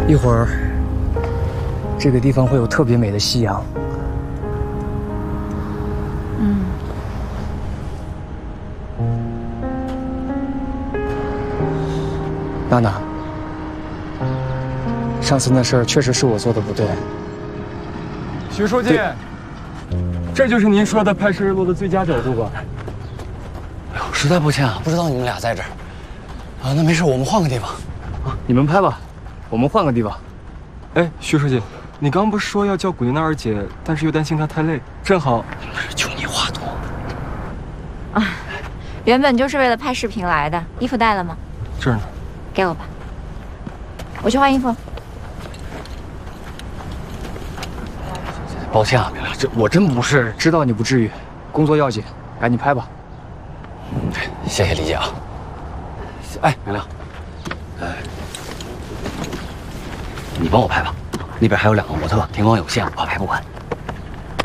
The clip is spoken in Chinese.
一会儿，这个地方会有特别美的夕阳。 嗯。 娜娜，上次那事儿确实是我做的不对。 徐书记，这就是您说的拍摄日落的最佳角度吧？ 哎呦，实在抱歉啊，不知道你们俩在这儿。啊，那没事，我们换个地方。 啊，你们拍吧，我们换个地方。 哎，徐书记，你刚不是说要叫古丽娜二姐，但是又担心她太累，正好。 就你话多。 啊，原本就是为了拍视频来的，衣服带了吗？ 这儿呢。 给我吧，我去换衣服。 抱歉啊，明亮， 我真不是知道你不至于，工作要紧，赶紧拍吧。 谢谢理解啊。哎，明亮，你帮我拍吧，那边还有2个模特，天光有限，我怕拍不完。